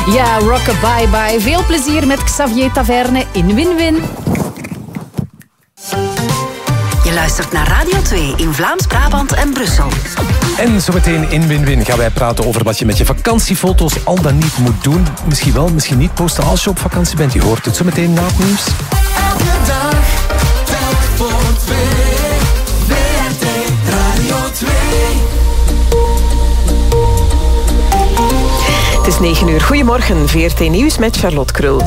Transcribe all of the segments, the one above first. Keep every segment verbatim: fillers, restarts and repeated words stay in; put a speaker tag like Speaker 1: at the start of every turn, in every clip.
Speaker 1: Ja, rockabye bye. Veel plezier met Xavier Taverne in Win-Win.
Speaker 2: Je luistert naar Radio twee in Vlaams-Brabant en Brussel.
Speaker 3: En zometeen in Win-Win gaan wij praten over wat je met je vakantiefoto's al dan niet moet doen. Misschien wel, misschien niet posten als je op vakantie bent. Je hoort het zometeen na het nieuws.
Speaker 4: Elke dag, telk voor twee. W R T Radio twee.
Speaker 5: Het is negen uur. Goedemorgen, V R T Nieuws met Charlotte Krul.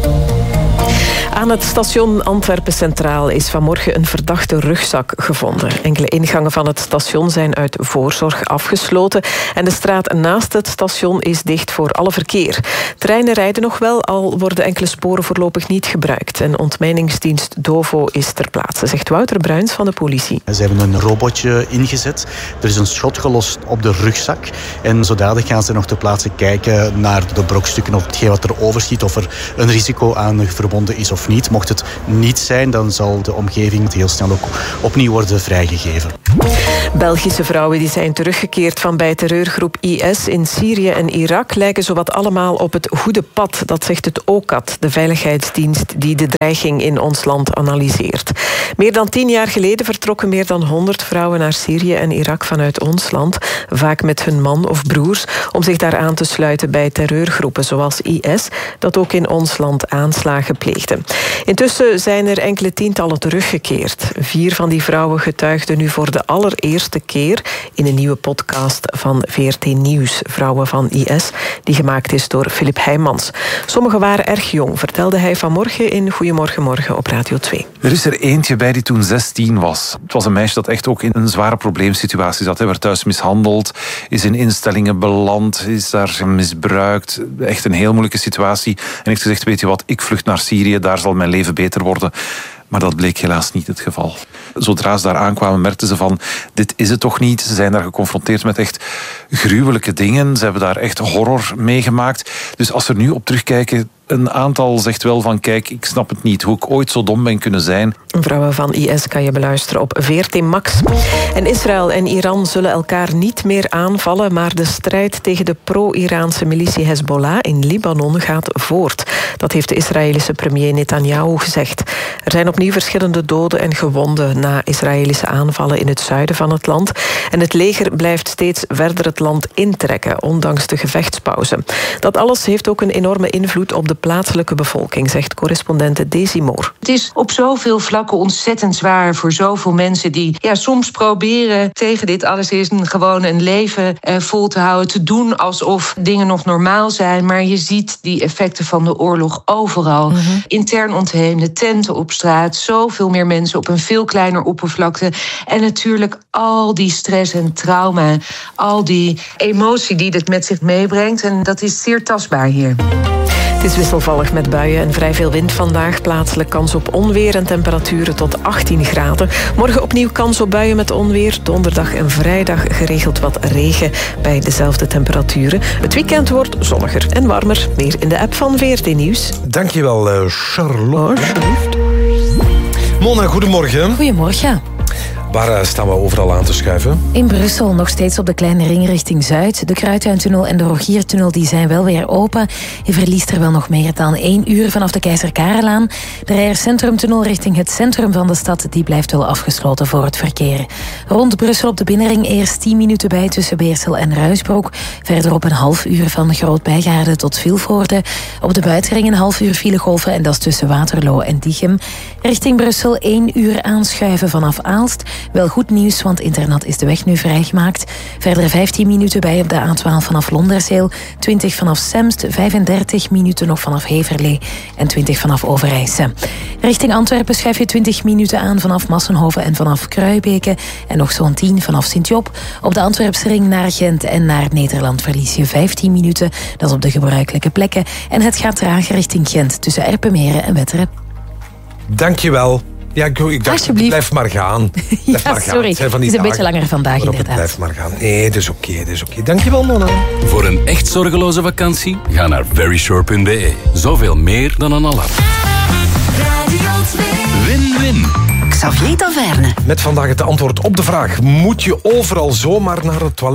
Speaker 5: Aan het station Antwerpen Centraal is vanmorgen een verdachte rugzak gevonden. Enkele ingangen van het station zijn uit voorzorg afgesloten en de straat naast het station is dicht voor alle verkeer. Treinen rijden nog wel, al worden enkele sporen voorlopig niet gebruikt. En ontmijningsdienst Dovo is ter plaatse, zegt Wouter Bruins van de politie.
Speaker 6: Ze hebben een robotje ingezet. Er is een schot gelost op de rugzak. En zodanig gaan ze nog ter plaatse kijken naar de brokstukken of hetgeen wat er overschiet, of er een risico aan verbonden is of niet. Mocht het niet zijn, dan zal de omgeving heel snel ook opnieuw worden vrijgegeven.
Speaker 5: Belgische vrouwen die zijn teruggekeerd van bij terreurgroep I S in Syrië en Irak lijken zowat allemaal op het goede pad. Dat zegt het O C A D, de veiligheidsdienst die de dreiging in ons land analyseert. Meer dan tien jaar geleden vertrokken meer dan honderd vrouwen naar Syrië en Irak vanuit ons land, vaak met hun man of broers, om zich daar aan te sluiten bij terreurgroepen zoals I S, dat ook in ons land aanslagen pleegde. Intussen zijn er enkele tientallen teruggekeerd. Vier van die vrouwen getuigden nu voor de allereerste keer in een nieuwe podcast van V R T Nieuws, Vrouwen van I S, die gemaakt is door Filip Heijmans. Sommigen waren erg jong, vertelde hij vanmorgen in Goedemorgen Morgen op Radio twee.
Speaker 7: Er is er eentje bij die toen zestien was. Het was een meisje dat echt ook in een zware probleemsituatie zat. Hij werd thuis mishandeld, is in instellingen beland, is daar misbruikt. Echt een heel moeilijke situatie. En heeft gezegd, weet je wat, ik vlucht naar Syrië, daar zal mijn leven beter worden. Maar dat bleek helaas niet het geval. Zodra ze daar aankwamen, merkten ze van, dit is het toch niet. Ze zijn daar geconfronteerd met echt gruwelijke dingen. Ze hebben daar echt horror meegemaakt. Dus als ze er nu op terugkijken, een aantal zegt wel van, kijk, ik snap het niet, hoe ik ooit zo dom ben kunnen zijn.
Speaker 5: Vrouwen van I S kan je beluisteren op V R T Max. En Israël en Iran zullen elkaar niet meer aanvallen, maar de strijd tegen de pro-Iraanse militie Hezbollah in Libanon gaat voort. Dat heeft de Israëlische premier Netanyahu gezegd. Er zijn opnieuw verschillende doden en gewonden na Israëlische aanvallen in het zuiden van het land. En het leger blijft steeds verder het land intrekken, ondanks de gevechtspauze. Dat alles heeft ook een enorme invloed op de plaatselijke bevolking, zegt correspondente Daisy Moore.
Speaker 8: Het is op zoveel vlakken ontzettend zwaar voor zoveel mensen die ja, soms proberen tegen dit alles is een, gewoon een leven eh, vol te houden, te doen alsof dingen nog normaal zijn. Maar je ziet die effecten van de oorlog overal. Mm-hmm. Intern ontheemden, tenten op straat, zoveel meer mensen op een veel kleiner oppervlakte. En natuurlijk al die stress en trauma, al die emotie die dit met zich meebrengt. En dat is zeer tastbaar hier.
Speaker 5: Het is wisselvallig met buien en vrij veel wind vandaag. Plaatselijk kans op onweer en temperaturen tot achttien graden. Morgen opnieuw kans op buien met onweer. Donderdag en vrijdag geregeld wat regen bij dezelfde temperaturen. Het weekend wordt zonniger en warmer. Meer in de app van V R T Nieuws.
Speaker 3: Dankjewel, uh, Charlotte.
Speaker 5: Oh,
Speaker 3: Mona, goedemorgen.
Speaker 1: Goedemorgen.
Speaker 3: Waar staan we overal aan te schuiven?
Speaker 1: In Brussel nog steeds op de kleine ring richting Zuid. De Kruidtuintunnel en de Rogiertunnel die zijn wel weer open. Je verliest er wel nog meer dan één uur vanaf de Keizer Karelaan. De Reijer Centrumtunnel richting het centrum van de stad die blijft wel afgesloten voor het verkeer. Rond Brussel op de binnenring eerst tien minuten bij tussen Beersel en Ruisbroek. Verderop een half uur van Groot-Bijgaarde tot Vilvoorde. Op de buitenring een half uur filegolven en dat is tussen Waterloo en Diegem. Richting Brussel één uur aanschuiven vanaf Aalst. Wel goed nieuws, want internat is de weg nu vrijgemaakt. Verder vijftien minuten bij op de A twaalf vanaf Londerzeel, twintig vanaf Semst, vijfendertig minuten nog vanaf Heverlee en twintig vanaf Overijse. Richting Antwerpen schuif je twintig minuten aan vanaf Massenhoven en vanaf Kruibeke en nog zo'n tien vanaf Sint-Job. Op de Antwerpsring naar Gent en naar Nederland verlies je vijftien minuten, dat is op de gebruikelijke plekken. En het gaat trager richting Gent tussen Erpenmeren en Wetteren.
Speaker 3: Dankjewel. Ja, ik, ik dacht, blijf maar gaan. Blijf
Speaker 1: ja,
Speaker 3: maar gaan.
Speaker 1: sorry.
Speaker 3: Het, het
Speaker 1: is een beetje langer vandaag, inderdaad.
Speaker 3: Blijf maar gaan. Nee, dat is oké, okay, dat is oké. Okay. Dankjewel, Mona.
Speaker 9: Voor een echt zorgeloze vakantie, ga naar verysure punt b e. Zoveel meer dan een alarm. Win-win.
Speaker 2: Xavier Taverne.
Speaker 3: Met vandaag het antwoord op de vraag: moet je overal zomaar naar het toilet?